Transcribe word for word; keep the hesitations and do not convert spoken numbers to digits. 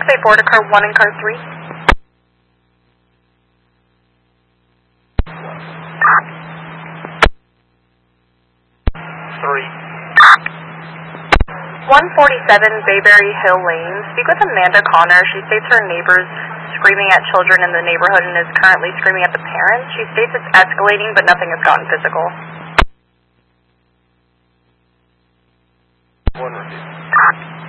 eight four to car one and car three. Three. one forty-seven Bayberry Hill Lane. Speak with Amanda Connor. She states her neighbor's screaming at children in the neighborhood and is currently screaming at the parents. She states it's escalating, but nothing has gotten physical. One review.